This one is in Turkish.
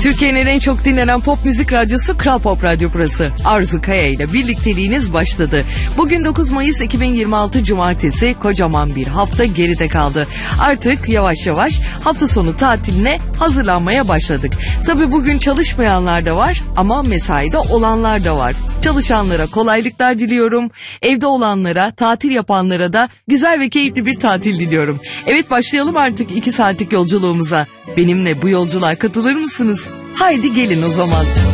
Türkiye'nin en çok dinlenen pop müzik radyosu Kral Pop Radyo burası. Arzu Kaya ile birlikteliğiniz başladı. Bugün 9 Mayıs 2026 Cumartesi, kocaman bir hafta geride kaldı. Artık yavaş yavaş hafta sonu tatiline hazırlanmaya başladık. Tabii bugün çalışmayanlar da var ama mesaide olanlar da var. Çalışanlara kolaylıklar diliyorum. Evde olanlara, tatil yapanlara da güzel ve keyifli bir tatil diliyorum. Evet, başlayalım artık 2 saatlik yolculuğumuza. Benimle bu yolculuğa katılır mısınız? Haydi gelin o zaman.